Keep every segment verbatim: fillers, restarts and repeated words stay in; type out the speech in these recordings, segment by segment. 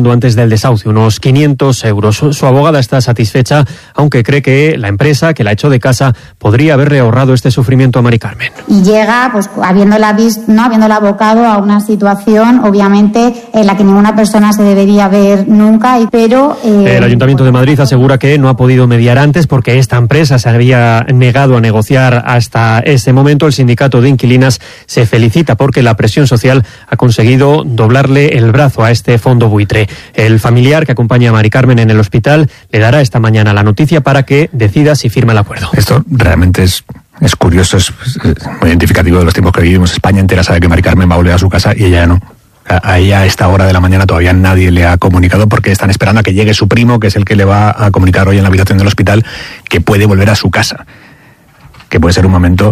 pagando antes del desahucio, unos quinientos euros. Su, su abogada está satisfecha, aunque cree que la empresa que la echó de casa podría haberle ahorrado este sufrimiento a Mari Carmen. Y llega, pues, habiéndola visto, no habiéndola abocado a una situación, obviamente, en la que ninguna persona se debería ver nunca, pero... Eh, el Ayuntamiento de Madrid asegura que no ha podido mediar antes porque esta empresa se había negado a negociar hasta ese momento. El sindicato de inquilinas se felicita porque la presión social ha conseguido doblarle el brazo a este fondo buitre. El familiar que acompaña a Mari Carmen en el hospital le dará esta mañana la noticia para que decida si firma el acuerdo. Esto realmente es... Es curioso, es, es muy identificativo de los tiempos que vivimos. España entera sabe que Mari Carmen va a volver a su casa y ella no. A, a ella a esta hora de la mañana todavía nadie le ha comunicado porque están esperando a que llegue su primo, que es el que le va a comunicar hoy en la habitación del hospital, que puede volver a su casa. Que puede ser un momento,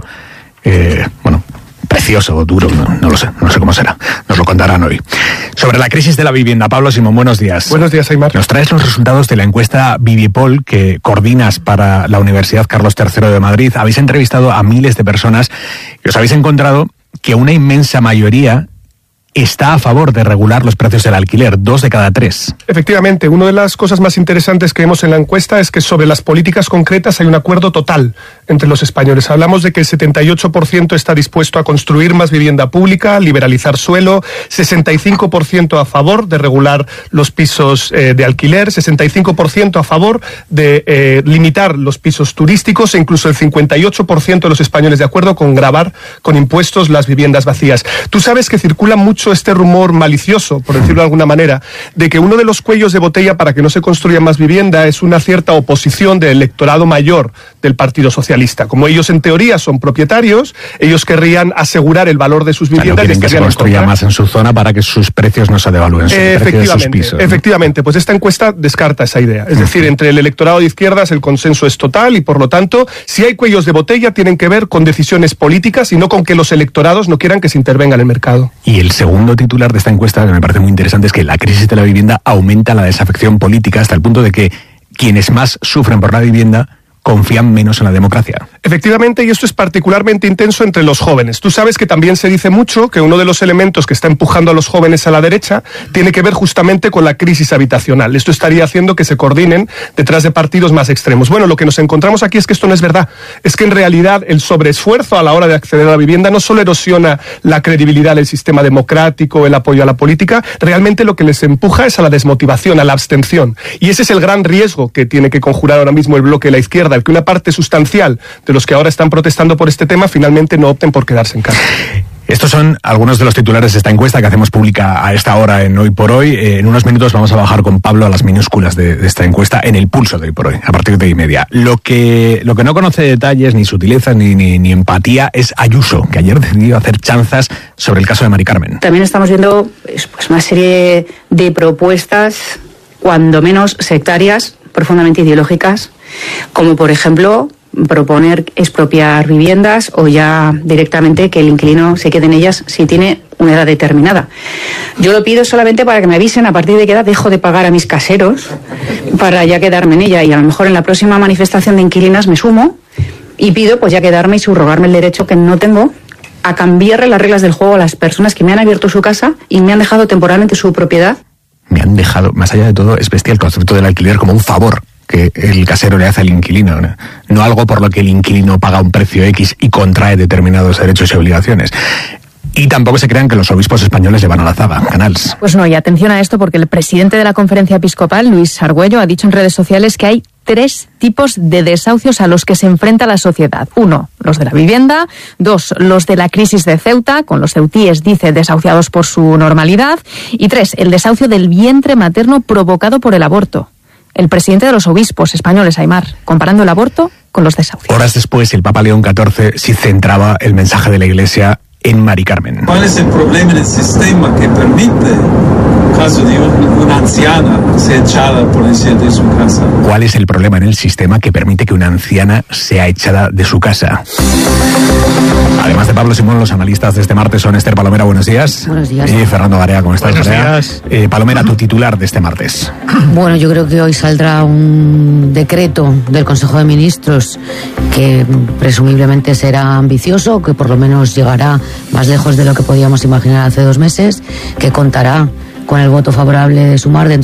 eh, bueno, precioso o duro, no, no lo sé, no sé cómo será. Nos lo contarán hoy. Sobre la crisis de la vivienda, Pablo Simón, buenos días. Buenos días, Aimar. Nos traes los resultados de la encuesta Vivipol que coordinas para la Universidad Carlos tercero de Madrid. Habéis entrevistado a miles de personas y os habéis encontrado que una inmensa mayoría está a favor de regular los precios del alquiler, dos de cada tres. Efectivamente, una de las cosas más interesantes que vemos en la encuesta es que sobre las políticas concretas hay un acuerdo total entre los españoles. Hablamos de que el setenta y ocho por ciento está dispuesto a construir más vivienda pública, liberalizar suelo, sesenta y cinco por ciento a favor de regular los pisos eh, de alquiler, sesenta y cinco por ciento a favor de eh, limitar los pisos turísticos e incluso el cincuenta y ocho por ciento de los españoles de acuerdo con gravar con impuestos las viviendas vacías. Tú sabes que circula mucho este rumor malicioso, por decirlo de alguna manera, de que uno de los cuellos de botella para que no se construya más vivienda es una cierta oposición del electorado mayor del Partido Socialista. Como ellos en teoría son propietarios, ellos querrían asegurar el valor de sus viviendas. O sea, no quieren que se construya más en su zona para que sus precios no se devalúen, su precio de sus pisos, ¿no? Efectivamente, pues esta encuesta descarta esa idea. Es decir, entre el electorado de izquierdas el consenso es total y por lo tanto, si hay cuellos de botella tienen que ver con decisiones políticas y no con que los electorados no quieran que se intervenga en el mercado. Y el segundo titular de esta encuesta, que me parece muy interesante, es que la crisis de la vivienda aumenta la desafección política hasta el punto de que quienes más sufren por la vivienda confían menos en la democracia. Efectivamente, y esto es particularmente intenso entre los jóvenes. Tú sabes que también se dice mucho que uno de los elementos que está empujando a los jóvenes a la derecha tiene que ver justamente con la crisis habitacional. Esto estaría haciendo que se coordinen detrás de partidos más extremos. Bueno, lo que nos encontramos aquí es que esto no es verdad. Es que en realidad el sobreesfuerzo a la hora de acceder a la vivienda no solo erosiona la credibilidad del sistema democrático, el apoyo a la política, realmente lo que les empuja es a la desmotivación, a la abstención. Y ese es el gran riesgo que tiene que conjurar ahora mismo el bloque de la izquierda, el que una parte sustancial de los que ahora están protestando por este tema finalmente no opten por quedarse en casa. Estos son algunos de los titulares de esta encuesta que hacemos pública a esta hora en Hoy por Hoy. Eh, en unos minutos vamos a bajar con Pablo a las minúsculas de, de esta encuesta en el pulso de Hoy por Hoy, a partir de y media. Lo que, lo que no conoce detalles, ni sutilezas, ni, ni, ni empatía es Ayuso, que ayer decidió hacer chanzas sobre el caso de Mari Carmen. También estamos viendo pues, una serie de propuestas, cuando menos sectarias, profundamente ideológicas, como por ejemplo proponer expropiar viviendas o ya directamente que el inquilino se quede en ellas si tiene una edad determinada. Yo lo pido solamente para que me avisen a partir de qué edad dejo de pagar a mis caseros para ya quedarme en ella, y a lo mejor en la próxima manifestación de inquilinas me sumo y pido pues ya quedarme y subrogarme el derecho que no tengo a cambiarle las reglas del juego a las personas que me han abierto su casa y me han dejado temporalmente su propiedad. Me han dejado, más allá de todo, es bestia el concepto del alquiler como un favor que el casero le hace al inquilino, ¿no? No algo por lo que el inquilino paga un precio X y contrae determinados derechos y obligaciones. Y tampoco se crean que los obispos españoles llevan a la zaga, Canals. Pues no, y atención a esto, porque el presidente de la Conferencia Episcopal, Luis Argüello, ha dicho en redes sociales que hay tres tipos de desahucios a los que se enfrenta la sociedad. Uno, los de la vivienda. Dos, los de la crisis de Ceuta, con los ceutíes, dice, desahuciados por su normalidad. Y tres, el desahucio del vientre materno provocado por el aborto. El presidente de los obispos españoles, Aimar, comparando el aborto con los desahucios. Horas después, el Papa León catorce sí centraba el mensaje de la Iglesia en Mari Carmen. ¿Cuál es el problema en el sistema que permite, en caso de una anciana, ser echada por de su casa? ¿Cuál es el problema en el sistema que permite que una anciana sea echada de su casa? Además de Pablo Simón, los analistas de este martes son Esther Palomera, buenos días. Buenos días. Y Fernando Garea, ¿cómo estás? Buenos Garea? días. Eh, Palomera, tu titular de este martes. Bueno, yo creo que hoy saldrá un decreto del Consejo de Ministros que presumiblemente será ambicioso, que por lo menos llegará más lejos de lo que podíamos imaginar hace dos meses, que contará con el voto favorable de Sumar dentro